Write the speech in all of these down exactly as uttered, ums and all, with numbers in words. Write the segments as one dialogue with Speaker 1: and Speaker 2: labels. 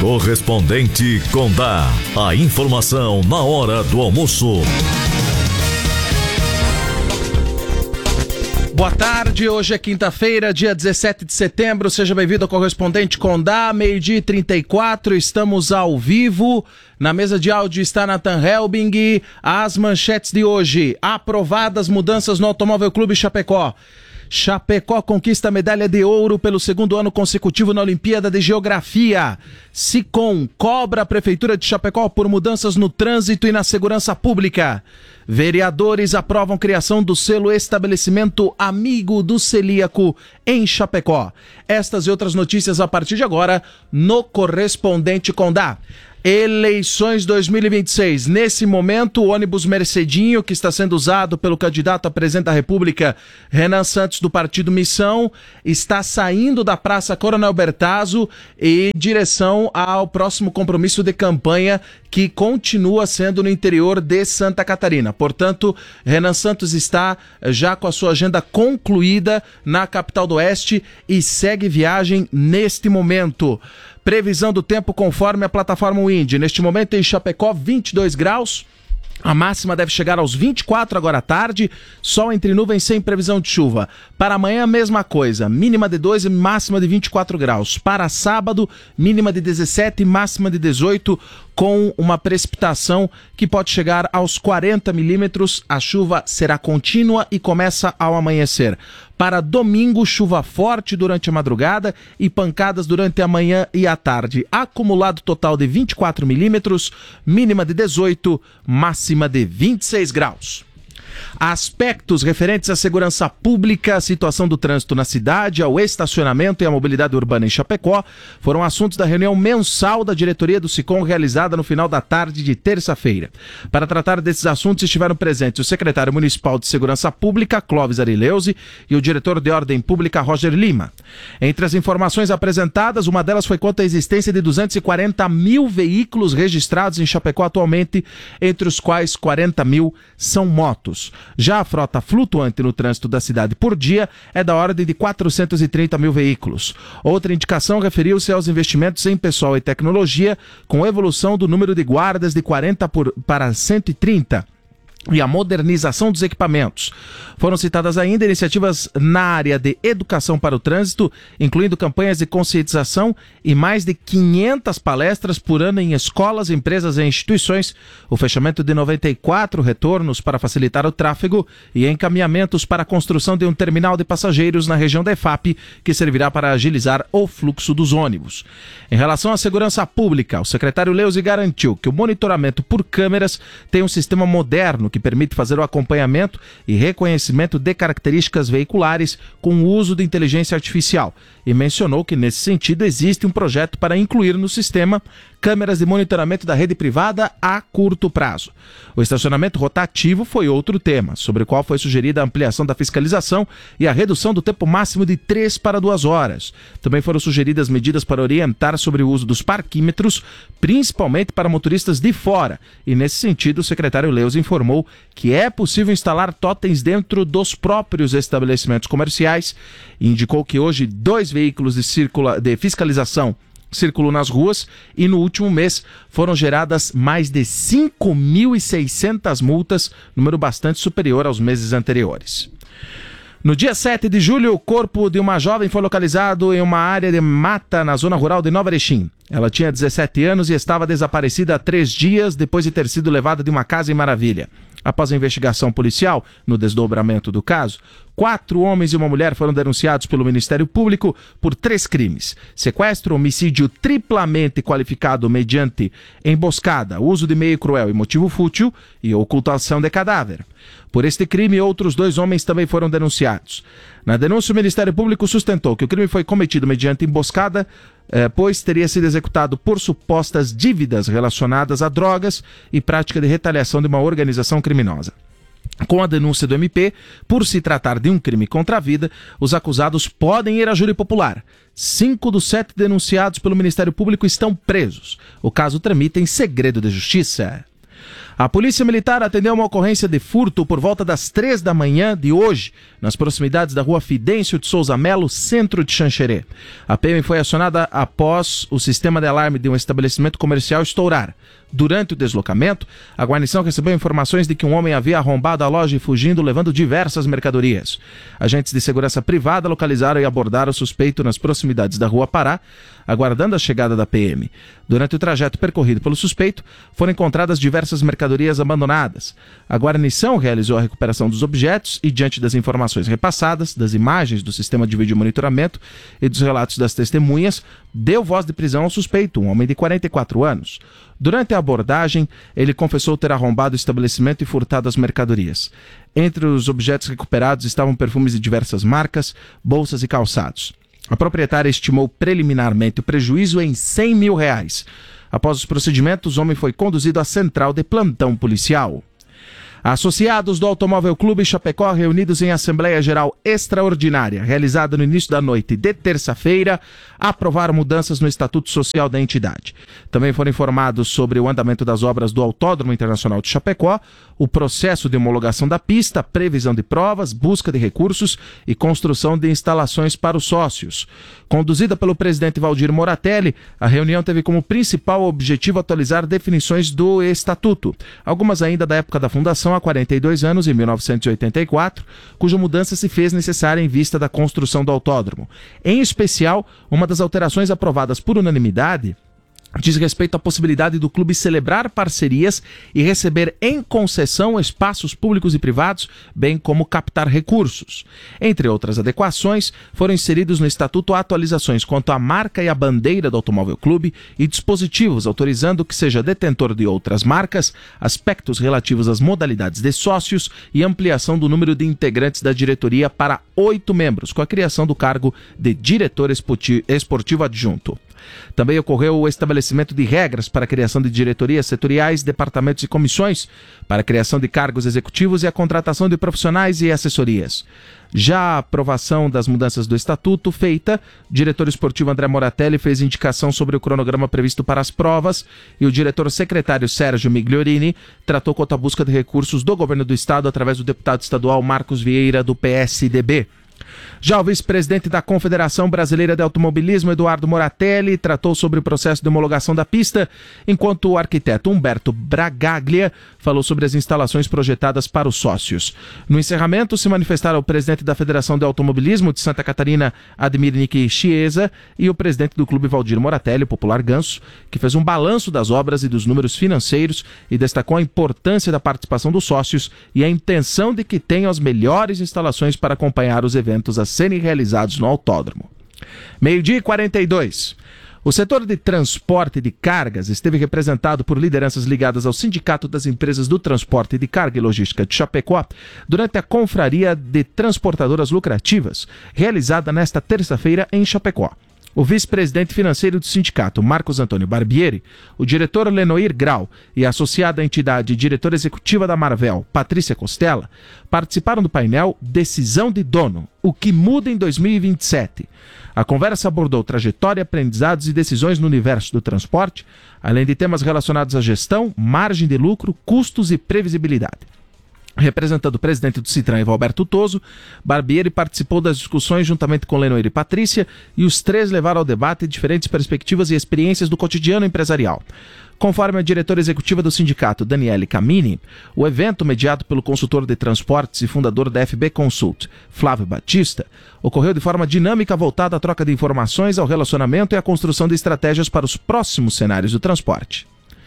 Speaker 1: Correspondente Condá. A informação na hora do almoço.
Speaker 2: Boa tarde, hoje é quinta-feira, dia dezessete de setembro, seja bem-vindo ao Correspondente Condá, meio-dia e trinta e quatro, estamos ao vivo, na mesa de áudio está Nathan Helbing, as manchetes de hoje, aprovadas mudanças no Automóvel Clube Chapecó. Chapecó conquista a medalha de ouro pelo segundo ano consecutivo na Olimpíada de Geografia. Sicom cobra a Prefeitura de Chapecó por mudanças no trânsito e na segurança pública. Vereadores aprovam criação do selo Estabelecimento Amigo do Celíaco em Chapecó. Estas e outras notícias a partir de agora no Correspondente Condá. Eleições dois mil e vinte e seis. Nesse momento, o ônibus Mercedinho, que está sendo usado pelo candidato a presidente da República, Renan Santos, do Partido Missão, está saindo da Praça Coronel Bertazzo em direção ao próximo compromisso de campanha, que continua sendo no interior de Santa Catarina. Portanto, Renan Santos está já com a sua agenda concluída na capital do Oeste e segue viagem neste momento. Previsão do tempo conforme a plataforma Wind. Neste momento em Chapecó, vinte e dois graus. A máxima deve chegar aos vinte e quatro agora à tarde, sol entre nuvens sem previsão de chuva. Para amanhã, mesma coisa, mínima de dois e máxima de vinte e quatro graus. Para sábado, mínima de dezessete e máxima de dezoito, com uma precipitação que pode chegar aos quarenta milímetros. A chuva será contínua e começa ao amanhecer. Para domingo, chuva forte durante a madrugada e pancadas durante a manhã e a tarde. Acumulado total de vinte e quatro milímetros, mínima de dezoito, máxima de vinte e seis graus. Aspectos referentes à segurança pública, a situação do trânsito na cidade, ao estacionamento e à mobilidade urbana em Chapecó foram assuntos da reunião mensal da diretoria do Sicom realizada no final da tarde de terça-feira. Para tratar desses assuntos estiveram presentes o secretário municipal de Segurança Pública, Clóvis Arileuzi, e o diretor de Ordem Pública, Roger Lima. Entre as informações apresentadas, uma delas foi quanto à existência de duzentos e quarenta mil veículos registrados em Chapecó atualmente, entre os quais quarenta mil são motos. Já a frota flutuante no trânsito da cidade por dia é da ordem de quatrocentos e trinta mil veículos. Outra indicação referiu-se aos investimentos em pessoal e tecnologia, com evolução do número de guardas de quarenta por, para cento e trinta. E a modernização dos equipamentos. Foram citadas ainda iniciativas na área de educação para o trânsito, incluindo campanhas de conscientização e mais de quinhentas palestras por ano em escolas, empresas e instituições, o fechamento de noventa e quatro retornos para facilitar o tráfego e encaminhamentos para a construção de um terminal de passageiros na região da E F A P, que servirá para agilizar o fluxo dos ônibus. Em relação à segurança pública, o secretário Leuzi garantiu que o monitoramento por câmeras tem um sistema moderno que permite fazer o acompanhamento e reconhecimento de características veiculares com o uso de inteligência artificial e mencionou que, nesse sentido, existe um projeto para incluir no sistema câmeras de monitoramento da rede privada a curto prazo. O estacionamento rotativo foi outro tema, sobre o qual foi sugerida a ampliação da fiscalização e a redução do tempo máximo de três para duas horas. Também foram sugeridas medidas para orientar sobre o uso dos parquímetros, principalmente para motoristas de fora. E, nesse sentido, o secretário Leuzi informou que é possível instalar totens dentro dos próprios estabelecimentos comerciais e indicou que hoje dois veículos de, circula... de fiscalização circulam nas ruas e no último mês foram geradas mais de cinco mil e seiscentas multas, número bastante superior aos meses anteriores. No dia sete de julho, o corpo de uma jovem foi localizado em uma área de mata na zona rural de Nova Erechim. Ela tinha dezessete anos e estava desaparecida há três dias depois de ter sido levada de uma casa em Maravilha. Após a investigação policial, no desdobramento do caso, quatro homens e uma mulher foram denunciados pelo Ministério Público por três crimes: sequestro, homicídio triplamente qualificado mediante emboscada, uso de meio cruel e motivo fútil e ocultação de cadáver. Por este crime, outros dois homens também foram denunciados. Na denúncia, o Ministério Público sustentou que o crime foi cometido mediante emboscada, eh, pois teria sido executado por supostas dívidas relacionadas a drogas e prática de retaliação de uma organização criminosa. Com a denúncia do M P, por se tratar de um crime contra a vida, os acusados podem ir a júri popular. Cinco dos sete denunciados pelo Ministério Público estão presos. O caso tramita em segredo de justiça. A Polícia Militar atendeu uma ocorrência de furto por volta das três da manhã de hoje, nas proximidades da rua Fidêncio de Souza Melo, centro de Xanxerê. A P M foi acionada após o sistema de alarme de um estabelecimento comercial estourar. Durante o deslocamento, a guarnição recebeu informações de que um homem havia arrombado a loja e fugindo, levando diversas mercadorias. Agentes de segurança privada localizaram e abordaram o suspeito nas proximidades da Rua Pará, aguardando a chegada da P M. Durante o trajeto percorrido pelo suspeito, foram encontradas diversas mercadorias abandonadas. A guarnição realizou a recuperação dos objetos e, diante das informações repassadas, das imagens do sistema de vídeo monitoramento e dos relatos das testemunhas, deu voz de prisão ao suspeito, um homem de quarenta e quatro anos. Durante a abordagem, ele confessou ter arrombado o estabelecimento e furtado as mercadorias. Entre os objetos recuperados estavam perfumes de diversas marcas, bolsas e calçados. A proprietária estimou preliminarmente o prejuízo em cem mil reais. Após os procedimentos, o homem foi conduzido à central de plantão policial. Associados do Automóvel Clube Chapecó reunidos em Assembleia Geral Extraordinária, realizada no início da noite de terça-feira, aprovaram mudanças no Estatuto Social da entidade. Também foram informados sobre o andamento das obras do Autódromo Internacional de Chapecó, o processo de homologação da pista, previsão de provas, busca de recursos e construção de instalações para os sócios. Conduzida pelo presidente Valdir Moratelli, a reunião teve como principal objetivo atualizar definições do Estatuto, algumas ainda da época da fundação, há quarenta e dois anos, em mil novecentos e oitenta e quatro, cuja mudança se fez necessária em vista da construção do autódromo. Em especial, uma das alterações aprovadas por unanimidade diz respeito à possibilidade do clube celebrar parcerias e receber em concessão espaços públicos e privados, bem como captar recursos. Entre outras adequações, foram inseridos no Estatuto atualizações quanto à marca e à bandeira do Automóvel Clube e dispositivos autorizando que seja detentor de outras marcas, aspectos relativos às modalidades de sócios e ampliação do número de integrantes da diretoria para oito membros, com a criação do cargo de diretor esportivo adjunto. Também ocorreu o estabelecimento de regras para a criação de diretorias setoriais, departamentos e comissões, para a criação de cargos executivos e a contratação de profissionais e assessorias. Já a aprovação das mudanças do Estatuto feita, o diretor esportivo André Moratelli fez indicação sobre o cronograma previsto para as provas e o diretor secretário Sérgio Migliorini tratou quanto à busca de recursos do governo do estado através do deputado estadual Marcos Vieira, do P S D B. Já o vice-presidente da Confederação Brasileira de Automobilismo, Eduardo Moratelli, tratou sobre o processo de homologação da pista, enquanto o arquiteto Humberto Bragaglia falou sobre as instalações projetadas para os sócios. No encerramento, se manifestaram o presidente da Federação de Automobilismo de Santa Catarina, Admir Nick Chiesa, e o presidente do Clube Valdir Moratelli, o popular Ganso, que fez um balanço das obras e dos números financeiros e destacou a importância da participação dos sócios e a intenção de que tenham as melhores instalações para acompanhar os eventos a serem realizados no autódromo. Meio-dia e quarenta e dois. O setor de transporte de cargas esteve representado por lideranças ligadas ao Sindicato das Empresas do Transporte de Carga e Logística de Chapecó durante a Confraria de Transportadoras Lucrativas, realizada nesta terça-feira em Chapecó. O vice-presidente financeiro do sindicato, Marcos Antônio Barbieri, o diretor Lenoir Grau e a associada entidade diretora executiva da Marvel, Patrícia Costela, participaram do painel Decisão de Dono, o que muda em dois mil e vinte e sete. A conversa abordou trajetória, aprendizados e decisões no universo do transporte, além de temas relacionados à gestão, margem de lucro, custos e previsibilidade. Representando o presidente do Citran, Valberto Toso, Barbieri participou das discussões juntamente com Lenoir e Patrícia e os três levaram ao debate diferentes perspectivas e experiências do cotidiano empresarial. Conforme a diretora executiva do sindicato, Daniele Camini, o evento, mediado pelo consultor de transportes e fundador da F B Consult, Flávio Batista, ocorreu de forma dinâmica voltada à troca de informações, ao relacionamento e à construção de estratégias para os próximos cenários do transporte.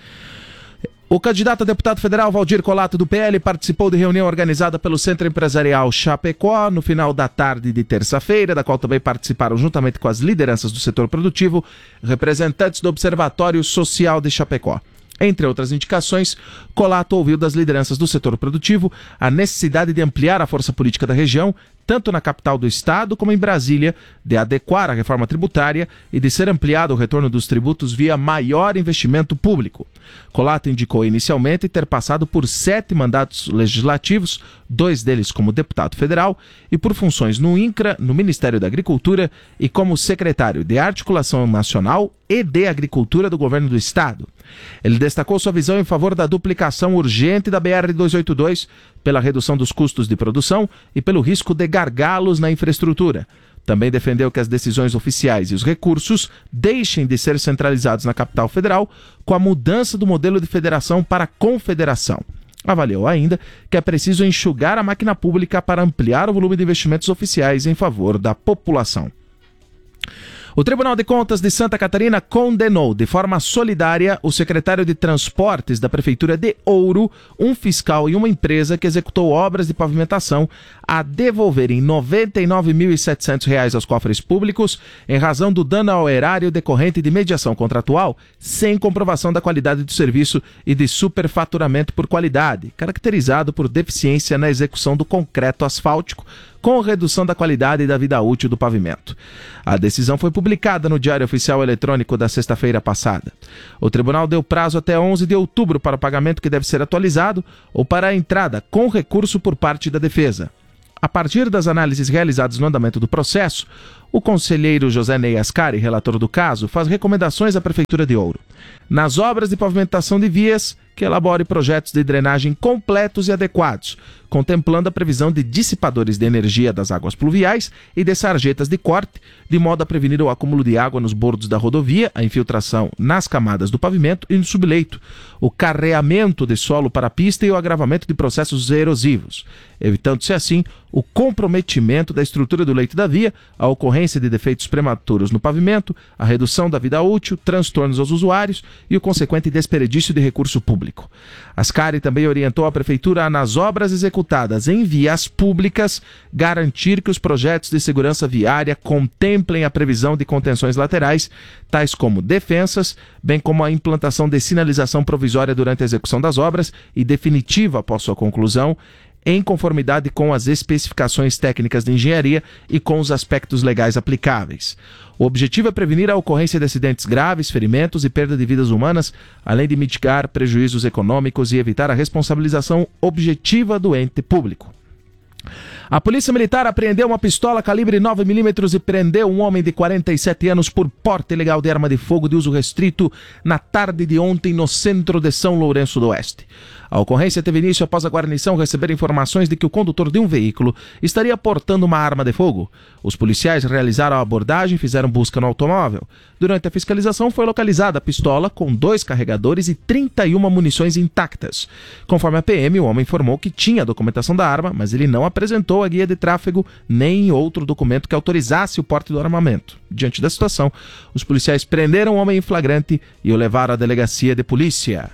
Speaker 2: O candidato a deputado federal Valdir Colato, do P L, participou de reunião organizada pelo Centro Empresarial Chapecó no final da tarde de terça-feira, da qual também participaram, juntamente com as lideranças do setor produtivo, representantes do Observatório Social de Chapecó. Entre outras indicações, Colato ouviu das lideranças do setor produtivo a necessidade de ampliar a força política da região, tanto na capital do estado como em Brasília, de adequar a reforma tributária e de ser ampliado o retorno dos tributos via maior investimento público. Colato indicou inicialmente ter passado por sete mandatos legislativos, dois deles como deputado federal, e por funções no INCRA, no Ministério da Agricultura e como secretário de Articulação Nacional e de Agricultura do Governo do Estado. Ele destacou sua visão em favor da duplicação urgente da B R duzentos e oitenta e dois, pela redução dos custos de produção e pelo risco de gargalos na infraestrutura. Também defendeu que as decisões oficiais e os recursos deixem de ser centralizados na capital federal com a mudança do modelo de federação para confederação. Avaliou ainda que é preciso enxugar a máquina pública para ampliar o volume de investimentos oficiais em favor da população. O Tribunal de Contas de Santa Catarina condenou de forma solidária o secretário de Transportes da Prefeitura de Ouro, um fiscal e uma empresa que executou obras de pavimentação a devolverem noventa e nove mil e setecentos reais aos cofres públicos em razão do dano ao erário decorrente de mediação contratual sem comprovação da qualidade do serviço e de superfaturamento por qualidade, caracterizado por deficiência na execução do concreto asfáltico, com redução da qualidade e da vida útil do pavimento. A decisão foi publicada no Diário Oficial Eletrônico da sexta-feira passada. O tribunal deu prazo até onze de outubro para o pagamento, que deve ser atualizado, ou para a entrada com recurso por parte da defesa. A partir das análises realizadas no andamento do processo, o conselheiro José Ney Ascari, relator do caso, faz recomendações à Prefeitura de Ouro. Nas obras de pavimentação de vias, que elabore projetos de drenagem completos e adequados, contemplando a previsão de dissipadores de energia das águas pluviais e de sarjetas de corte, de modo a prevenir o acúmulo de água nos bordos da rodovia, a infiltração nas camadas do pavimento e no subleito, o carreamento de solo para a pista e o agravamento de processos erosivos, evitando-se assim o comprometimento da estrutura do leito da via, a ocorrência de defeitos prematuros no pavimento, a redução da vida útil, transtornos aos usuários e o consequente desperdício de recurso público. Ascari também orientou a Prefeitura a, nas obras executadas em vias públicas, garantir que os projetos de segurança viária contemplem a previsão de contenções laterais, tais como defensas, bem como a implantação de sinalização provisória durante a execução das obras e definitiva após sua conclusão, em conformidade com as especificações técnicas de engenharia e com os aspectos legais aplicáveis. O objetivo é prevenir a ocorrência de acidentes graves, ferimentos e perda de vidas humanas, além de mitigar prejuízos econômicos e evitar a responsabilização objetiva do ente público. A Polícia Militar apreendeu uma pistola calibre nove milímetros e prendeu um homem de quarenta e sete anos por porte ilegal de arma de fogo de uso restrito na tarde de ontem no centro de São Lourenço do Oeste. A ocorrência teve início após a guarnição receber informações de que o condutor de um veículo estaria portando uma arma de fogo. Os policiais realizaram a abordagem e fizeram busca no automóvel. Durante a fiscalização foi localizada a pistola com dois carregadores e trinta e uma munições intactas. Conforme a P M, o homem informou que tinha a documentação da arma, mas ele não apresentou a guia de tráfego nem outro documento que autorizasse o porte do armamento. Diante da situação, os policiais prenderam o homem em flagrante e o levaram à delegacia de polícia.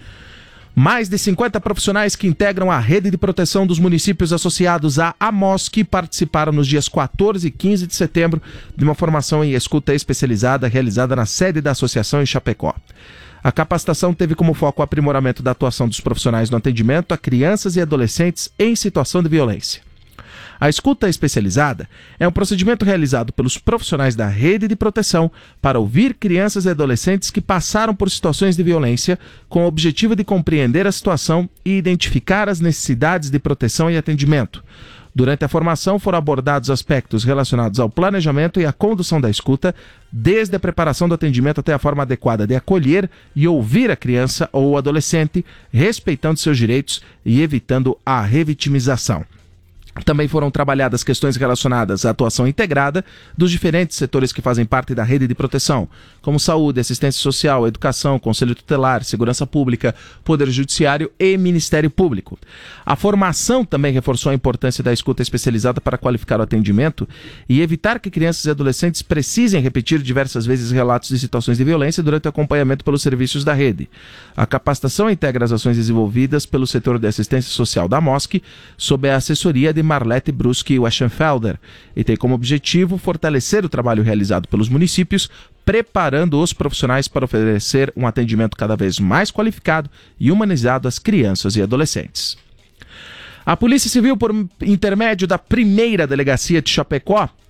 Speaker 2: Mais de cinquenta profissionais que integram a rede de proteção dos municípios associados à AMOSC participaram nos dias quatorze e quinze de setembro de uma formação em escuta especializada realizada na sede da associação em Chapecó. A capacitação teve como foco o aprimoramento da atuação dos profissionais no atendimento a crianças e adolescentes em situação de violência. A escuta especializada é um procedimento realizado pelos profissionais da rede de proteção para ouvir crianças e adolescentes que passaram por situações de violência, com o objetivo de compreender a situação e identificar as necessidades de proteção e atendimento. Durante a formação foram abordados aspectos relacionados ao planejamento e à condução da escuta, desde a preparação do atendimento até a forma adequada de acolher e ouvir a criança ou o adolescente, respeitando seus direitos e evitando a revitimização. Também foram trabalhadas questões relacionadas à atuação integrada dos diferentes setores que fazem parte da rede de proteção, como saúde, assistência social, educação, conselho tutelar, segurança pública, poder judiciário e Ministério Público. A formação também reforçou a importância da escuta especializada para qualificar o atendimento e evitar que crianças e adolescentes precisem repetir diversas vezes relatos de situações de violência durante o acompanhamento pelos serviços da rede. A capacitação integra as ações desenvolvidas pelo setor de assistência social da AMOSC, sob a assessoria de Marlete Bruschi Weschenfelder, e tem como objetivo fortalecer o trabalho realizado pelos municípios, preparando os profissionais para oferecer um atendimento cada vez mais qualificado e humanizado às crianças e adolescentes. A Polícia Civil, por intermédio da primeira Delegacia de Chapecó,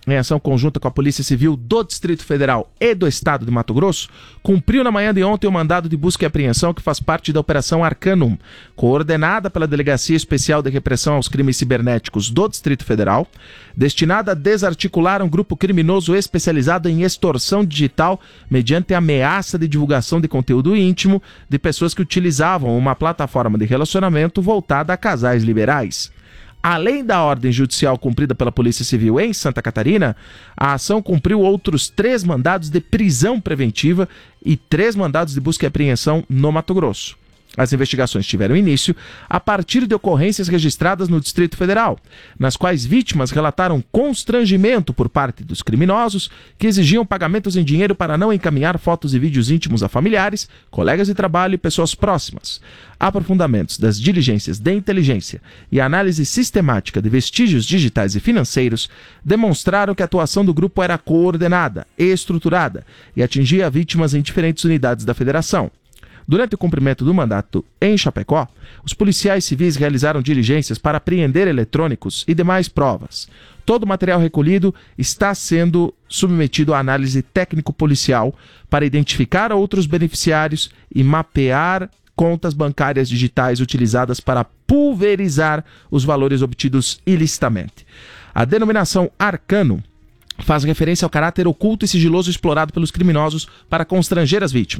Speaker 2: em ação conjunta com a Polícia Civil do Distrito Federal e do Estado de Mato Grosso, cumpriu na manhã de ontem o mandado de busca e apreensão que faz parte da Operação Arcanum, coordenada pela Delegacia Especial de Repressão aos Crimes Cibernéticos do Distrito Federal, destinada a desarticular um grupo criminoso especializado em extorsão digital mediante ameaça de divulgação de conteúdo íntimo de pessoas que utilizavam uma plataforma de relacionamento voltada a casais liberais. Além da ordem judicial cumprida pela Polícia Civil em Santa Catarina, a ação cumpriu outros três mandados de prisão preventiva e três mandados de busca e apreensão no Mato Grosso. As investigações tiveram início a partir de ocorrências registradas no Distrito Federal, nas quais vítimas relataram constrangimento por parte dos criminosos que exigiam pagamentos em dinheiro para não encaminhar fotos e vídeos íntimos a familiares, colegas de trabalho e pessoas próximas. Aprofundamentos das diligências de inteligência e análise sistemática de vestígios digitais e financeiros demonstraram que a atuação do grupo era coordenada e estruturada e atingia vítimas em diferentes unidades da federação. Durante o cumprimento do mandato em Chapecó, os policiais civis realizaram diligências para apreender eletrônicos e demais provas. Todo o material recolhido está sendo submetido à análise técnico-policial para identificar outros beneficiários e mapear contas bancárias digitais utilizadas para pulverizar os valores obtidos ilicitamente. A denominação Arcano faz referência ao caráter oculto e sigiloso explorado pelos criminosos para constranger as vítimas.